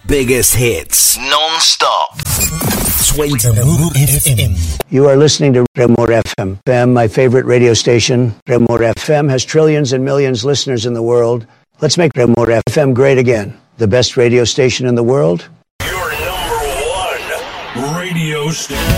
biggest hits, non-stop. 20 FM. You are listening to Remor FM, my favorite radio station. Remor FM has trillions and millions of listeners in the world. Let's make Remor FM great again. The best radio station in the world. Your number one radio station.